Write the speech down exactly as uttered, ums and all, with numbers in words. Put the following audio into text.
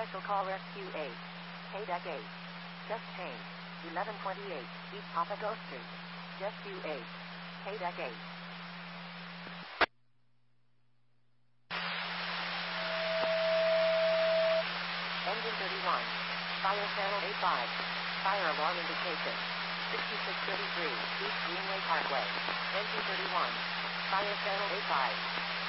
Special Call Rescue eight. Paydeck eight. Just change. eleven twenty-eight. East Papago Street. Rescue eight. Paydeck eight. Engine thirty-one. Fire channel eighty-five. Fire alarm indication. sixty-six thirty-three. East Greenway Parkway. Engine thirty-one. Fire channel eighty-five.